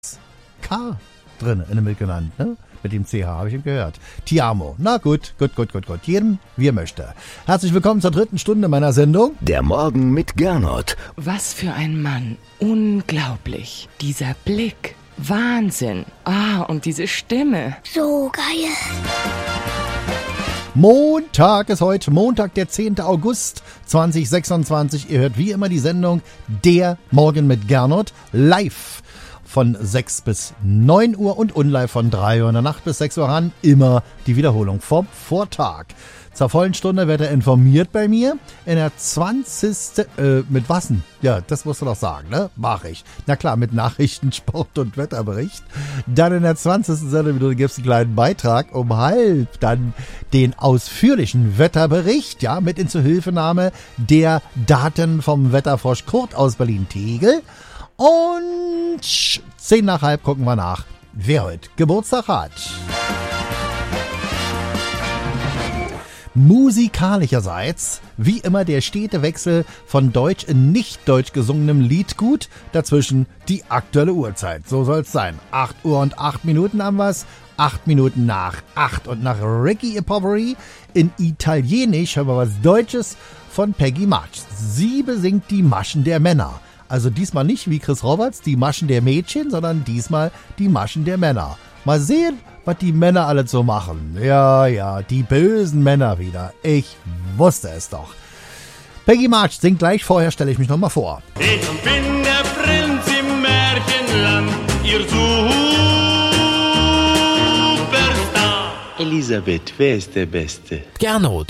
K drin in dem Bild genannt, ne? Mit dem CH habe ich ihm gehört. Ti amo. Na gut. Jedem, wie er möchte. Herzlich willkommen zur 3. Stunde meiner Sendung. Der Morgen mit Gernot. Was für ein Mann. Unglaublich. Dieser Blick. Wahnsinn. Und diese Stimme. So geil. Montag ist heute, Montag, der 10. August 2026. Ihr hört wie immer die Sendung Der Morgen mit Gernot live von 6 bis 9 Uhr und unlive von 3 Uhr in der Nacht bis 6 Uhr an. Immer die Wiederholung vom Vortag. Zur vollen Stunde wird er informiert bei mir. In der 20. Mit was denn? Ja, das musst du doch sagen, ne? Mach ich. Na klar, mit Nachrichten, Sport und Wetterbericht. Dann in der 20. Sendung gibt es einen kleinen Beitrag um halb. Dann den ausführlichen Wetterbericht, ja, mit in Zuhilfenahme der Daten vom Wetterfrosch Kurt aus Berlin-Tegel. Und 10 nach halb gucken wir nach, wer heute Geburtstag hat. Musikalischerseits, wie immer der stete Wechsel von deutsch in nicht deutsch gesungenem Liedgut, dazwischen die aktuelle Uhrzeit. So soll's sein. 8 Uhr und 8 Minuten haben wir's. 8 Minuten nach 8 und nach Ricky Poveri in Italienisch haben wir was Deutsches von Peggy March. Sie besingt die Maschen der Männer. Also diesmal nicht wie Chris Roberts, die Maschen der Mädchen, sondern diesmal die Maschen der Männer. Mal sehen, was die Männer alle so machen. Ja, die bösen Männer wieder. Ich wusste es doch. Peggy March singt gleich, vorher stelle ich mich nochmal vor. Ich bin der Prinz im Märchenland, ihr Superstar. Elisabeth, wer ist der Beste? Gernot.